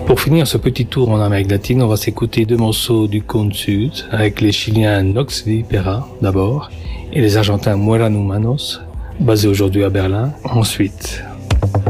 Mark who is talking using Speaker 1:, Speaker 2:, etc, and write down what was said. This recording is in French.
Speaker 1: Pour finir ce petit tour en Amérique latine, on va s'écouter deux morceaux du cône sud avec les Chiliens Nox Vipera d'abord et les Argentins Mueran Humanos, basés aujourd'hui à Berlin, ensuite.